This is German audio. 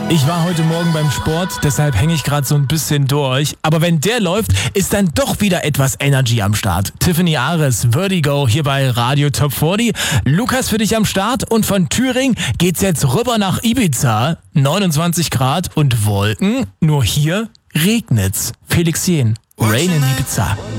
Ich war heute Morgen beim Sport, deshalb hänge ich gerade so ein bisschen durch. Aber wenn der läuft, ist dann doch wieder etwas Energy am Start. Tiffany Ares, Vertigo, hier bei Radio Top 40. Lukas für dich am Start und von Thüringen geht's jetzt rüber nach Ibiza. 29 Grad und Wolken, nur hier regnet's. Felix Jähn, Rain in Ibiza.